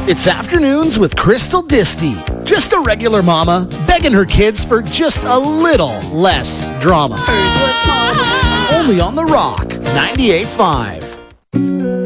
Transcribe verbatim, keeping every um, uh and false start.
It's Afternoons with Crystal Disty. Just a regular mama begging her kids for just a little less drama. Only on The Rock, ninety-eight point five.